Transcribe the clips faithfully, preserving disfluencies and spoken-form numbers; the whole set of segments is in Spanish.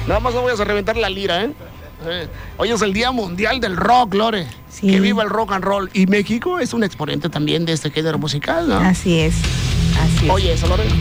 Nada más no vayas a reventar la lira, ¿eh? Eh, Hoy es el Día Mundial del Rock, Lore. Sí. Que viva el rock and roll. Y México es un exponente también de este género musical, ¿no? Así es. Así es. Oye, eso, Lore.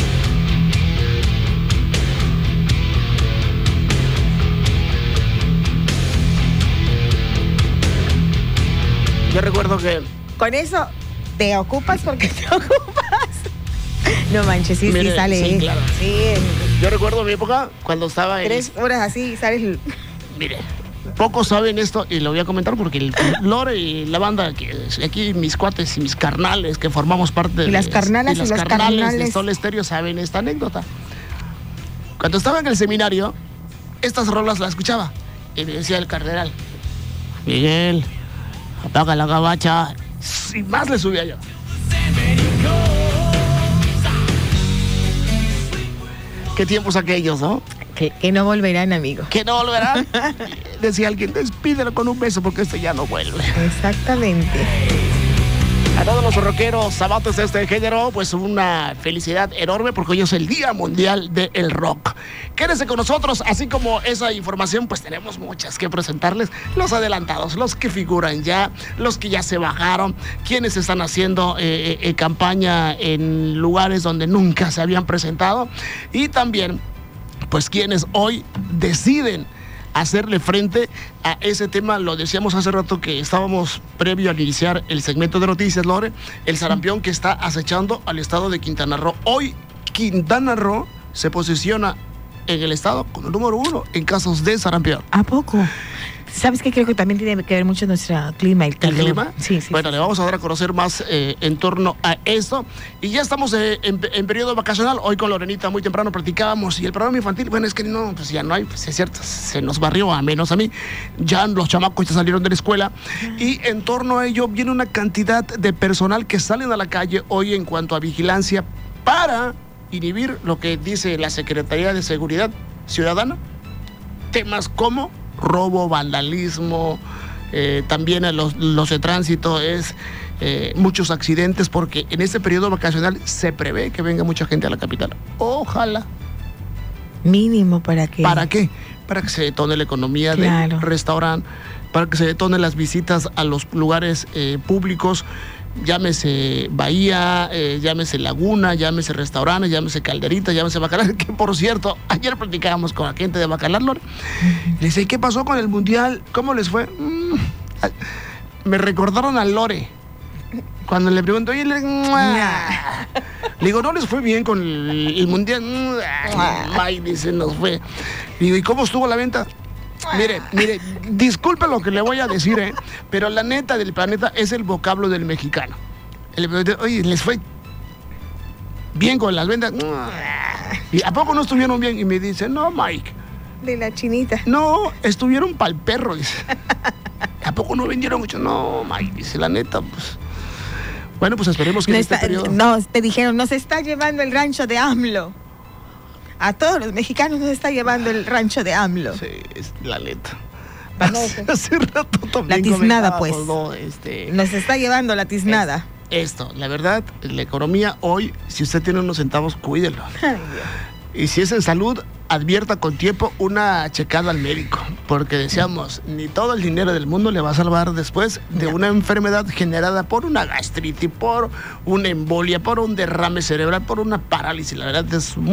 Yo recuerdo que... Con eso te ocupas porque te ocupas. No manches, sí, Mire, sí sale. Sí, claro. Sí. Yo recuerdo mi época cuando estaba en... Tres horas así sales... Mire, pocos saben esto y lo voy a comentar porque el Lore y la banda, que aquí mis cuates y mis carnales que formamos parte de... Y las carnalas y, y los carnales, carnales de Sol Estéreo saben esta anécdota. Cuando estaba en el seminario, estas rolas las escuchaba y me decía el cardenal: Miguel, apaga la gabacha. Y más le subía yo. Qué tiempos aquellos, ¿no? Que, que no volverán, amigo. Que no volverán. Decía alguien, despídelo con un beso porque esto ya no vuelve. Exactamente. A todos los rockeros amantes de este género, pues una felicidad enorme porque hoy es el Día Mundial del Rock. Quédense con nosotros, así como esa información, pues tenemos muchas que presentarles. Los adelantados, los que figuran ya, los que ya se bajaron, quienes están haciendo eh, eh, campaña en lugares donde nunca se habían presentado y también, pues quienes hoy deciden hacerle frente a ese tema. Lo decíamos hace rato que estábamos previo a iniciar el segmento de noticias, Lore, el sarampión que está acechando al estado de Quintana Roo. Hoy Quintana Roo se posiciona en el estado como el número uno en casos de sarampión. ¿A poco? ¿Sabes qué? Creo que también tiene que ver mucho nuestro clima. ¿El, ¿El clima? Sí, sí. Bueno, sí, le vamos a dar a conocer más eh, en torno a esto. Y ya estamos eh, en, en periodo vacacional. Hoy con Lorenita muy temprano platicábamos. Y el programa infantil, bueno, es que no, pues ya no hay, pues es cierto, se nos barrió, a menos a mí. Ya los chamacos ya salieron de la escuela. Y en torno a ello viene una cantidad de personal que salen a la calle hoy en cuanto a vigilancia para inhibir lo que dice la Secretaría de Seguridad Ciudadana. Temas como robo, vandalismo, eh, también los, los de tránsito, es eh, muchos accidentes, porque en este periodo vacacional se prevé que venga mucha gente a la capital. Ojalá. Mínimo para que... ¿Para qué? Para que se detone la economía Claro. del restaurante, para que se detone las visitas a los lugares eh, públicos, llámese Bahía, eh, llámese Laguna, llámese restaurantes, llámese Calderita, llámese Bacalar, que por cierto, ayer platicábamos con la gente de Bacalar, Lore. Le dice, ¿qué pasó con el Mundial? ¿Cómo les fue? Mm, me recordaron al Lore. Cuando le pregunto, oye, le... le digo, ¿no les fue bien con el, el Mundial? Ay, dice, nos fue. Digo, ¿y cómo estuvo la venta? Mire, mire, disculpe lo que le voy a decir, ¿eh? Pero la neta del planeta es el vocablo del mexicano. El, oye, ¿les fue bien con las ventas? ¿Y a poco no estuvieron bien? Y me dice, no, Mike. De la chinita. No, estuvieron pa'l perro, dice. ¿A poco no vendieron mucho? No, Mike, dice, la neta, pues... Bueno, pues esperemos que no en este está, periodo... No, te dijeron, nos está llevando el rancho de AMLO. A todos los mexicanos nos está llevando el rancho de AMLO. Sí, es la neta. Hace, hace rato también la tiznada, pues. No, este, nos está llevando la tiznada. Es, esto, la verdad, la economía hoy, si usted tiene unos centavos, cuídelo. Ay, y si es en salud, advierta con tiempo una checada al médico, porque decíamos, ni todo el dinero del mundo le va a salvar después de no. una enfermedad generada por una gastritis, por una embolia, por un derrame cerebral, por una parálisis. La verdad es muy